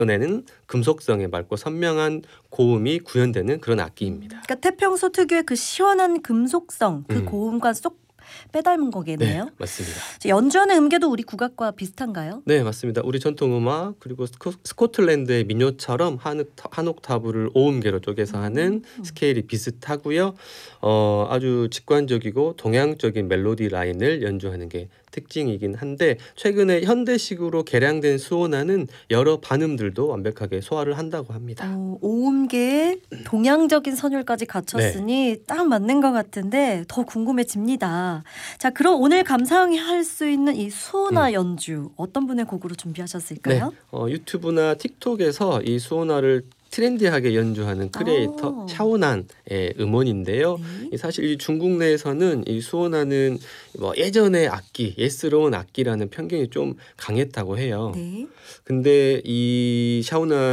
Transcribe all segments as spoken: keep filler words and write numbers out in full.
내는 금속성의 맑고 선명한 고음이 구현되는 그런 악기입니다. 그러니까 태평소 특유의 그 시원한 금속성, 그 음. 고음과 쏙 빼닮은 거겠네요. 네, 맞습니다. 연주하는 음계도 우리 국악과 비슷한가요? 네, 맞습니다. 우리 전통 음악 그리고 스코, 스코틀랜드의 민요처럼 한, 한 옥타브를 오음계로 쪼개서 하는 음. 스케일이 비슷하고요. 어, 아주 직관적이고 동양적인 멜로디 라인을 연주하는 게 특징이긴 한데 최근에 현대식으로 개량된 수호나는 여러 반음들도 완벽하게 소화를 한다고 합니다. 어, 오음계에 동양적인 선율까지 갖췄으니 딱 맞는 것 같은데 더 궁금해집니다. 자, 그럼 오늘 감상할 수 있는 이 수호나 음. 연주 어떤 분의 곡으로 네, 준비하셨을까요? 어, 유튜브나 틱톡에서 이 수호나를 트렌디하게 연주하는 크리에이터 아. 샤오난의 음원인데요. 네. 이 사실 이 중국 내에서는 이 수호나는 뭐 예전의 악기, 옛스러운 악기라는 편견이 좀 강했다고 해요. 네. 근데 이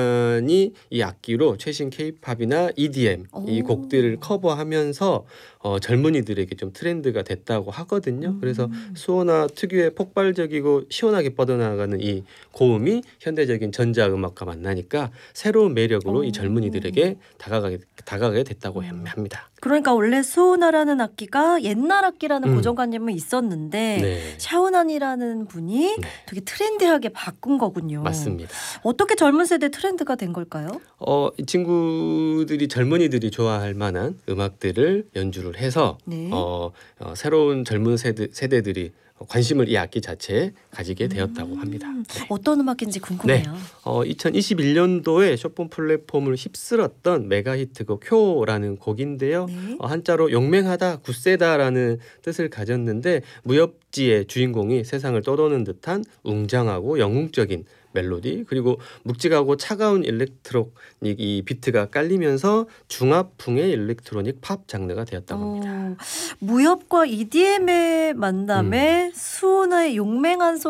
샤오난이 이 악기로 최신 케이팝이나 이디엠 이 오. 곡들을 커버하면서 어, 젊은이들에게 좀 트렌드가 됐다고 하거든요. 그래서 음. 수호나 특유의 폭발적이고 시원하게 뻗어나가는 이 고음이 현대적인 전자음악과 만나니까 새로운 매력으로 이 오. 젊은이들에게 다가가게, 다가가게 됐다고 음. 합니다. 그러니까 원래 수호나라는 악기가 옛날 악기라는 음. 고정관념이 있었는데 네, 샤오난이라는 분이 네, 되게 트렌디하게 바꾼 거군요. 맞습니다. 어떻게 젊은 세대 트렌드가 된 걸까요? 어, 이 친구들이 젊은이들이 좋아할 만한 음악들을 연주를 해서 네. 어, 어, 새로운 젊은 세대, 세대들이 관심을 이 악기 자체에 가지게 되었다고 합니다. 음, 어떤 음악인지 궁금해요. 어, 이천이십일 년도에 쇼폰 플랫폼을 휩쓸었던 메가 히트곡 효라는 곡인데요. 네. 어, 한자로 용맹하다, 굳세다라는 뜻을 가졌는데 무협지의 주인공이 세상을 떠도는 듯한 웅장하고 영웅적인 멜로디 그리고 묵직하고 차가운 일렉트로닉 이 비트가 깔리면서 중압풍의 일렉트로닉 팝 장르가 되었다고 합니다. 어, 무협과 이디엠의 만남에 음. 수호나의 용맹한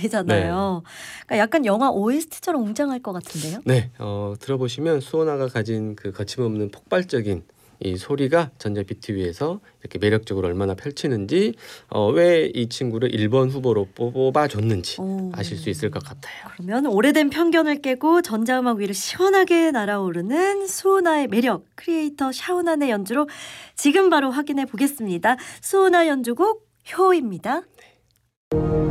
소리잖아요. 그러니까 약간 영화 오에스티처럼 웅장할 것 같은데요. 네, 어, 들어보시면 수호나가 가진 그 거침없는 폭발적인 이 소리가 전자 비트 위에서 이렇게 매력적으로 얼마나 펼치는지 어, 왜 이 친구를 일 번 후보로 뽑아줬는지 오. 아실 수 있을 것 같아요. 그러면 오래된 편견을 깨고 전자음악 위를 시원하게 날아오르는 수호나의 매력, 크리에이터 샤오난의 연주로 지금 바로 확인해 보겠습니다. 수호나 연주곡 효입니다.